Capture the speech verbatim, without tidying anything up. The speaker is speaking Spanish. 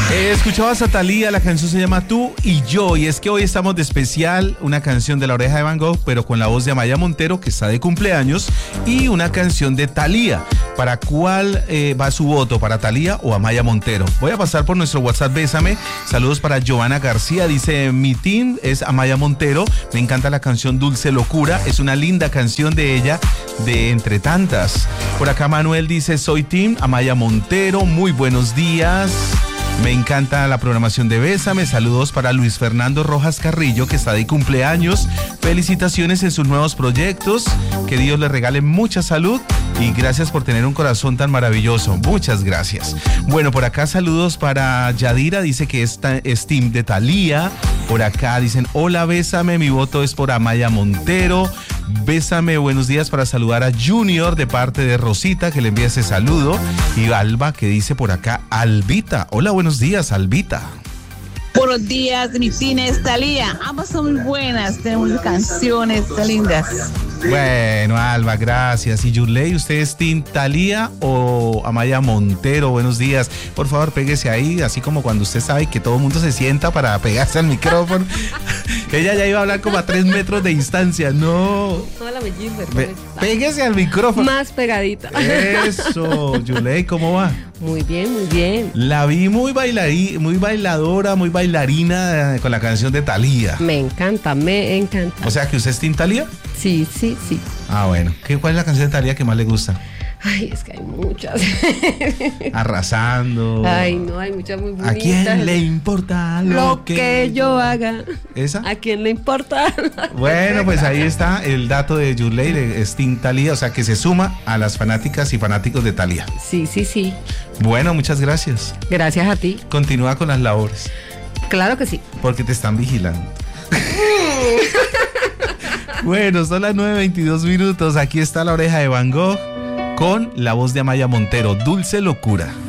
Eh, escuchabas a Thalía, la canción se llama Tú y Yo, y es que hoy estamos de especial, una canción de La Oreja de Van Gogh, pero con la voz de Amaya Montero, que está de cumpleaños, y una canción de Thalía. ¿Para cuál eh, va su voto? ¿Para Thalía o Amaya Montero? Voy a pasar por nuestro WhatsApp, Bésame. Saludos para Giovanna García, dice, mi team es Amaya Montero, me encanta la canción Dulce Locura, es una linda canción de ella, de entre tantas. Por acá Manuel dice, soy team Amaya Montero, muy buenos días. Me encanta la programación de Bésame. Saludos para Luis Fernando Rojas Carrillo, que está de cumpleaños. Felicitaciones en sus nuevos proyectos. Que Dios le regale mucha salud y gracias por tener un corazón tan maravilloso. Muchas gracias. Bueno, por acá saludos para Yadira, dice que es, es team de Thalía. Por acá dicen, hola Bésame, mi voto es por Amaya Montero. Bésame, buenos días, para saludar a Junior de parte de Rosita, que le envía ese saludo. Y Alba, que dice por acá, Albita. Hola, buenos días, Albita. Buenos días, mi cine es Thalía. Ambas son muy buenas, tenemos canciones lindas. Bueno, Alba, gracias. Y Yurley, ¿usted es team Thalía o Amaya Montero? Buenos días. Por favor, péguese ahí, así como cuando usted sabe que todo el mundo se sienta para pegarse al micrófono. Ella ya iba a hablar como a tres metros de distancia. No. Hola, Mellifer. Pe- péguese al micrófono. Más pegadita. Eso, Yurley, ¿cómo va? Muy bien, muy bien. La vi muy bailarí, muy bailadora, muy bailarina eh, con la canción de Thalía. Me encanta, me encanta. O sea, ¿que usted es team Thalía? Sí, sí, sí. Ah, bueno. ¿Qué, ¿Cuál es la canción de Thalía que más le gusta? Ay, es que hay muchas. Arrasando. Ay, no, hay muchas muy bonitas. ¿A quién le importa lo, lo que, que yo haga? ¿Esa? ¿A quién le importa? Bueno, pues ahí está el dato de Yurley, de Team Thalía, o sea, que se suma a las fanáticas y fanáticos de Thalía. Sí, sí, sí. Bueno, muchas gracias. Gracias a ti. Continúa con las labores. Claro que sí. Porque te están vigilando. Bueno, son las nueve veintidós minutos. Aquí está La Oreja de Van Gogh con la voz de Amaya Montero, Dulce Locura.